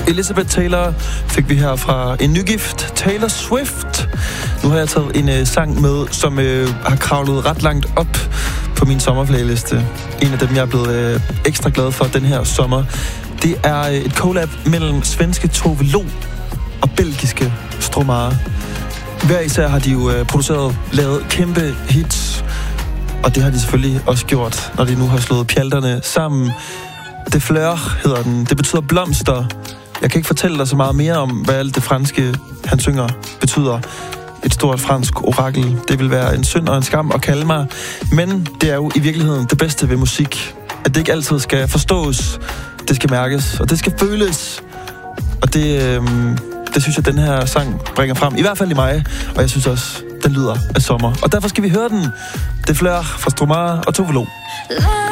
Elizabeth Taylor fik vi her fra en nygift, Taylor Swift. Nu har jeg taget en sang med, som har kravlet ret langt op på min sommerplayliste. En af dem, jeg er blevet ekstra glad for den her sommer. Det er et collab mellem svenske Tove Lo og belgiske Stromae. Hver især har de jo lavet kæmpe hits, og det har de selvfølgelig også gjort, når de nu har slået pjalterne sammen. De Fleur hedder den. Det betyder blomster. Jeg kan ikke fortælle dig så meget mere om, hvad alt det franske, han synger, betyder. Et stort fransk orakel. Det vil være en synd og en skam at kalde mig. Men det er jo i virkeligheden det bedste ved musik. At det ikke altid skal forstås. Det skal mærkes, og det skal føles. Og det synes jeg, den her sang bringer frem. I hvert fald i mig. Og jeg synes også, den lyder af sommer. Og derfor skal vi høre den. De Fleur fra Stromae og Tove Lo.